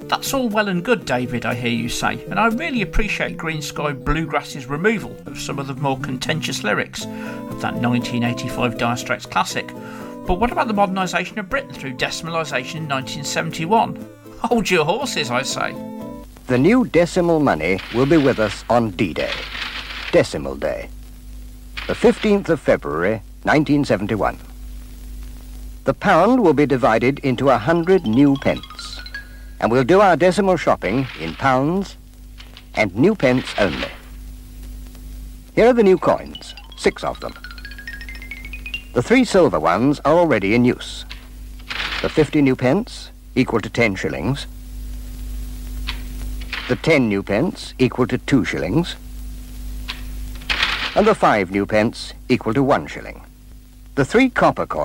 That's all well and good, David, I hear you say, and I really appreciate Green Sky Bluegrass's removal of some of the more contentious lyrics of that 1985 Dire Straits classic. But what about the modernisation of Britain through decimalisation in 1971? Hold your horses, I say. The new decimal money will be with us on D-Day, Decimal Day, the 15th of February, 1971. The pound will be divided into 100 new pence, and we'll do our decimal shopping in pounds and new pence only. Here are the new coins, 6 of them. The 3 silver ones are already in use. The 50 new pence, equal to 10 shillings. The 10 new pence, equal to 2 shillings. And the 5 new pence, equal to 1 shilling. The 3 copper coins